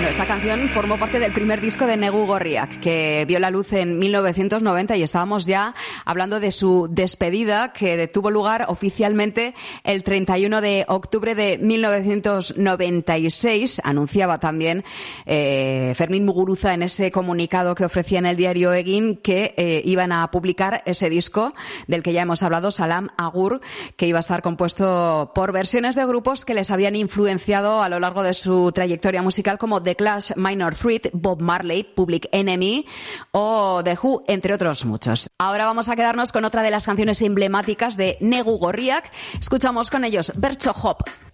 Bueno, esta canción formó parte del primer disco de Negu Gorriak, que vio la luz en 1990 y estábamos ya hablando de su despedida, que tuvo lugar oficialmente el 31 de octubre de 1996. Anunciaba también Fermín Muguruza en ese comunicado que ofrecía en el diario Egin que iban a publicar ese disco del que ya hemos hablado, Salam Agur, que iba a estar compuesto por versiones de grupos que les habían influenciado a lo largo de su trayectoria musical, como The Clash, Minor Threat, Bob Marley, Public Enemy o The Who, entre otros muchos. Ahora vamos a quedarnos con otra de las canciones emblemáticas de Negu Gorriak. Escuchamos con ellos Bertso Hop.